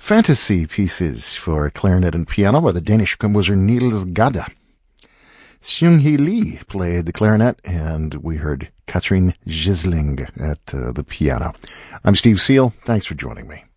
fantasy pieces for clarinet and piano by the Danish composer Niels Gade. Seung-hee Lee played the clarinet, and we heard Katrin Gisling at the piano. I'm Steve Seal. Thanks for joining me.